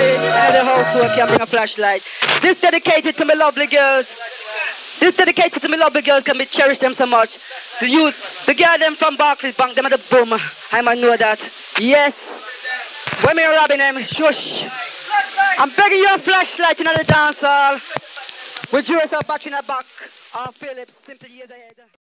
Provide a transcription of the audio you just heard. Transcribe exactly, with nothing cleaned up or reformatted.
and the house who can bring a flashlight. This dedicated to my lovely girls. This dedicated to my lovely girls can be cherished them so much. The youth, the girl them from Barclays Bank, them at the boom. I might know that. Yes. When me robbing them, shush. I'm begging you a flashlight in the dance hall. With yours back in the back. Our Phillips simply years ahead.